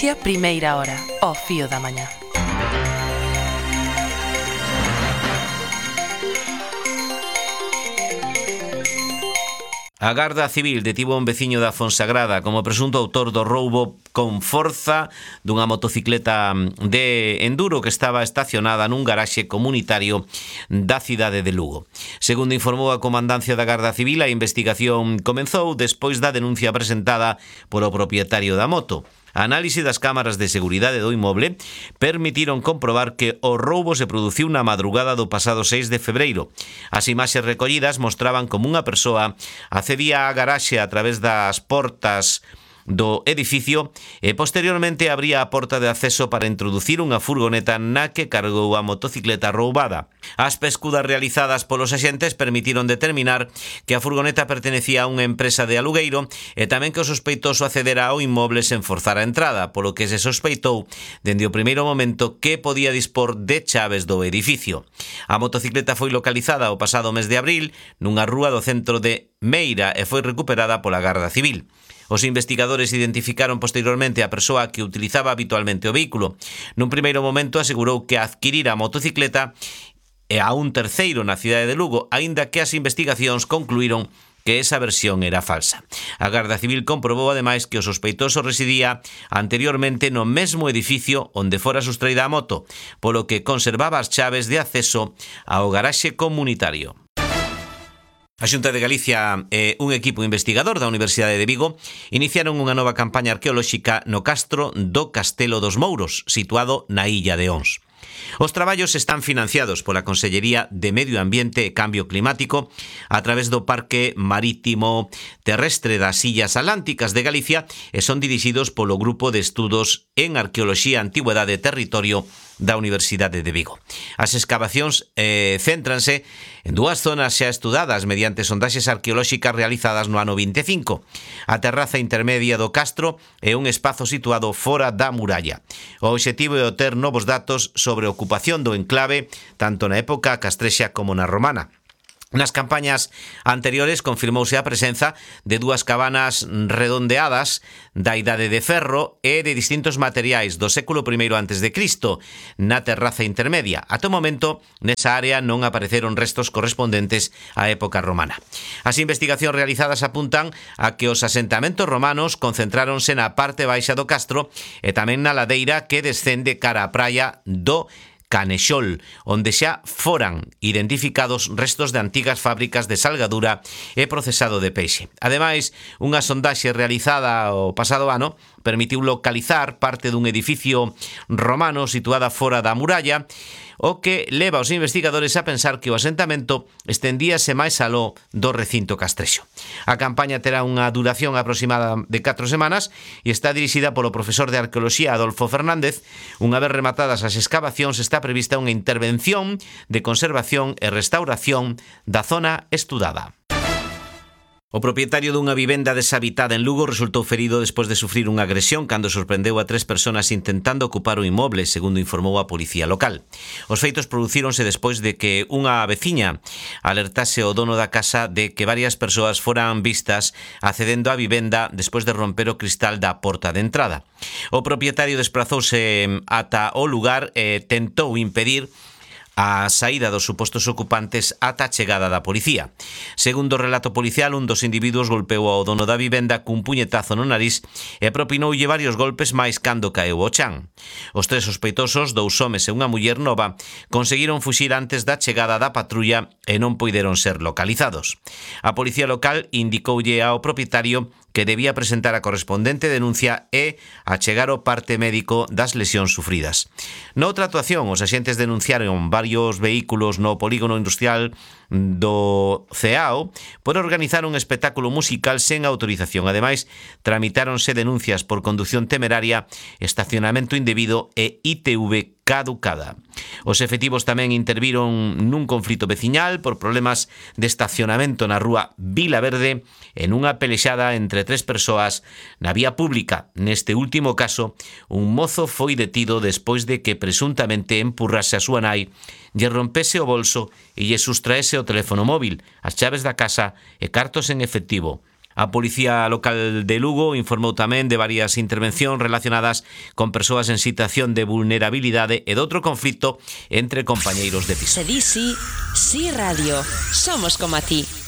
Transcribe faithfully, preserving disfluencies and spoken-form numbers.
Galicia, primeira hora, ao fío da mañá. A Garda Civil detivo un veciño da Fonsagrada como presunto autor do roubo con forza dunha motocicleta de enduro que estaba estacionada nun garaxe comunitario da cidade de Lugo. Segundo informou a Comandancia da Garda Civil, a investigación comenzou despois da denuncia presentada polo propietario da moto. A análise das cámaras de seguridade do inmoble permitiron comprobar que o roubo se produciu na madrugada do pasado seis de febreiro. As imaxes recollidas mostraban como unha persoa accedía á garaxe a través das portas do edificio e posteriormente abría a porta de acceso para introducir unha furgoneta na que cargou a motocicleta roubada. As pescudas realizadas polos axentes permitiron determinar que a furgoneta pertenecía a unha empresa de alugueiro e tamén que o sospeitoso accedera ao inmoble sen forzar a entrada, polo que se sospeitou dende o primeiro momento que podía dispor de chaves do edificio. A motocicleta foi localizada o pasado mes de abril nunha rúa do centro de Meira e foi recuperada pola Garda Civil. Os investigadores identificaron posteriormente a persoa que utilizaba habitualmente o vehículo. Nun primeiro momento asegurou que adquirira a motocicleta e a un terceiro na cidade de Lugo, aínda que as investigacións concluíron que esa versión era falsa. A Garda Civil comprobou ademais que o sospeitoso residía anteriormente no mesmo edificio onde fora sustraída a moto, polo que conservaba as chaves de acceso ao garaxe comunitario. A Xunta de Galicia e un equipo investigador da Universidade de Vigo iniciaron unha nova campaña arqueolóxica no castro do Castelo dos Mouros, situado na illa de Ons. Os traballos están financiados pola Consellería de Medio Ambiente e Cambio Climático a través do Parque Marítimo Terrestre das Illas Atlánticas de Galicia e son dirixidos polo Grupo de Estudos en Arqueoloxía, Antigüedade e Territorio da Universidade de Vigo. As escavacións eh, céntranse en dúas zonas xa estudadas mediante sondaxes arqueolóxicas realizadas no ano vinte e cinco. A terraza intermedia do castro é un espazo situado fora da muralla. O obxectivo é obter novos datos sobre a ocupación do enclave tanto na época castrexa como na romana. Nas campañas anteriores confirmouse a presenza de dúas cabanas redondeadas da Idade de Ferro e de distintos materiais do século primeiro antes de Cristo na terraza intermedia. Ata o momento, nesa área non apareceron restos correspondentes á época romana. As investigacións realizadas apuntan a que os asentamentos romanos concentráronse na parte baixa do castro e tamén na ladeira que descende cara á praia do Canexol, onde xa foran identificados restos de antigas fábricas de salgadura e procesado de peixe. Ademais, unha sondaxe realizada o pasado ano permitiu localizar parte dun edificio romano situada fora da muralla, o que leva aos investigadores a pensar que o asentamento estendíase máis aló do recinto castrexo. A campaña terá unha duración aproximada de catro semanas e está dirixida polo profesor de Arqueoloxía Adolfo Fernández. Unha vez rematadas as escavacións, está prevista unha intervención de conservación e restauración da zona estudada. O propietario dunha vivenda deshabitada en Lugo resultou ferido despois de sufrir unha agresión cando sorprendeu a tres persoas intentando ocupar o inmoble, segundo informou a policía local. Os feitos producíronse despois de que unha veciña alertase ao dono da casa de que varias persoas foran vistas accedendo á vivenda despois de romper o cristal da porta de entrada. O propietario desprazouse ata o lugar e tentou impedir a saída dos supostos ocupantes ata a chegada da policía. Segundo o relato policial, un dos individuos golpeou ao dono da vivenda cun puñetazo no nariz e propinoulle varios golpes máis cando caeu ao chan. Os tres sospeitosos, dous homes e unha muller nova, conseguiron fuxir antes da chegada da patrulla e non poideron ser localizados. A policía local indicoulle ao propietario que debía presentar a correspondente denuncia e achegar o parte médico das lesións sufridas. Noutra actuación, os axentes denunciaron varios vehículos no polígono industrial do Ceao por organizar un espectáculo musical sen autorización. Ademais, tramitáronse denuncias por conducción temeraria, estacionamento indebido e I T V caducada. Os efectivos tamén interviron nun conflito veciñal por problemas de estacionamento na rúa Vila Verde en unha pelexada entre tres persoas na vía pública. Neste último caso, un mozo foi detido despois de que presuntamente empurrase a súa nai, lle rompese o bolso e lle sustraese o teléfono móvil, as chaves da casa e cartos en efectivo. A Policía Local de Lugo informou tamén de varias intervencións relacionadas con persoas en situación de vulnerabilidade e de outro conflito entre compañeiros de piso. Se di sí, sí radio. Somos como a ti.